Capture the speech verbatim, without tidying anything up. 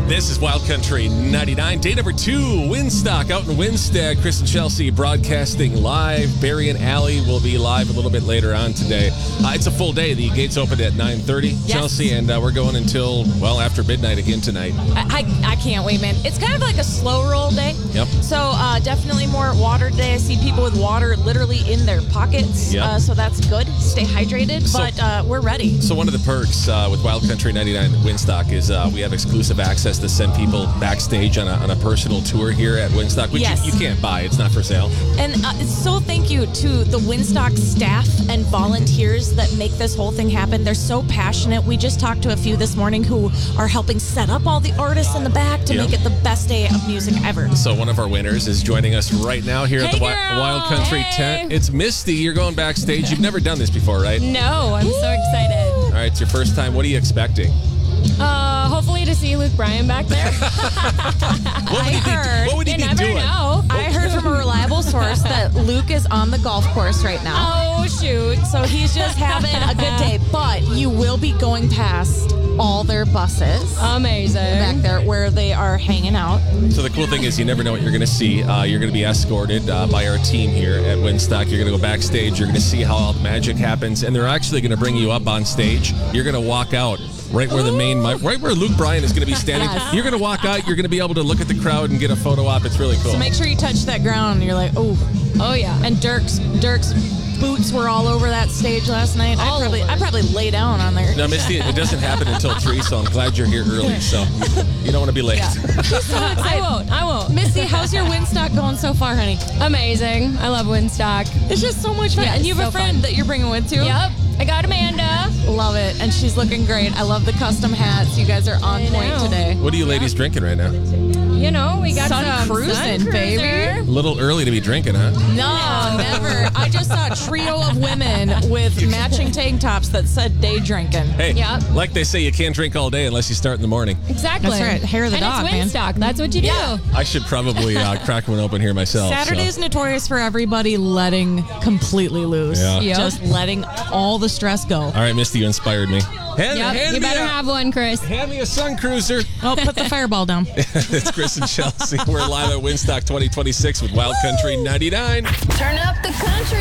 This is Wild Country ninety-nine, day number two, Windstock out in Winstead. Chris and Chelsea broadcasting live. Barry and Allie will be live a little bit later on today. Uh, it's a full day. The gates open at nine thirty, yes. Chelsea, and uh, we're going until, well, after midnight again tonight. I, I I can't wait, man. It's kind of like a slow roll day. Yep. So uh, definitely more water today. I see people with water literally in their pockets. Yep. Uh, so that's good. Stay hydrated, So- but uh, we're ready. So one of the perks uh, with Wild Country ninety-nine Windstock is uh, we have exclusive access to send people backstage on a, on a personal tour here at Windstock, which Yes. you, you can't buy. It's not for sale. And uh, so thank you to the Windstock staff and volunteers that make this whole thing happen. They're so passionate. We just talked to a few this morning who are helping set up all the artists in the back to Yep. make it the best day of music ever. So one of our winners is joining us right now here at Hey, the Wi- girl. Wild Country Hey. tent. It's Misty. You're going backstage. You've never done this before, right? No, I'm so excited. All right, it's your first time. What are you expecting? Uh, hopefully to see Luke Bryan back there. What would he be, heard- what would he You be never doing? know. I heard from a reliable source that Luke is on the golf course right now. Oh, shoot. So he's just having a good day. But you will be going past all their buses Amazing. back there where they are hanging out. So the cool thing is you never know what you're going to see. Uh, you're going to be escorted uh, by our team here at Windstock. You're going to go backstage. You're going to see how all the magic happens. And they're actually going to bring you up on stage. You're going to walk out right where the main mic, right where Luke Bryan is going to be standing. Yes. You're going to walk out. You're going to be able to look at the crowd and get a photo op. It's really cool. So make sure you touch that ground. You're like, oh, Oh, yeah. and Dirk's Dirk's boots were all over that stage last night. I All probably over. I probably lay down on there. Now, Misty, it doesn't happen until three, so I'm glad you're here early. So you don't want to be late. Yeah. I won't. I won't. Missy, how's your Windstock going so far, honey? Amazing. I love Windstock. It's just so much fun. Yeah, and you have so a friend fun. that you're bringing with too? Yep. I got Amanda. Love it. And she's looking great. I love the custom hats. You guys are on I point know. today. What are you ladies drinking right now? You know, we got Sun some cruising, Sun Cruiser. baby. A little early to be drinking, huh? No, never. I just saw a trio of women with matching tank tops that said day drinking. Hey, Yep. like they say, you can't drink all day unless you start in the morning. Exactly. That's right. Hair of the and dog, man. it's Windstock. That's what you do. Yeah. I should probably uh, crack one open here myself. Saturday's so. notorious for everybody letting completely loose. Yeah. Yep. Just letting all the stress go. All right, Misty, you inspired me. Hand, Yep. hand You me better a, have one, Chris. hand me a Sun Cruiser. Oh, put the fireball down. It's Chris and Chelsea. We're live at Windstock twenty twenty-six with Wild Country ninety-nine. Turn up the country.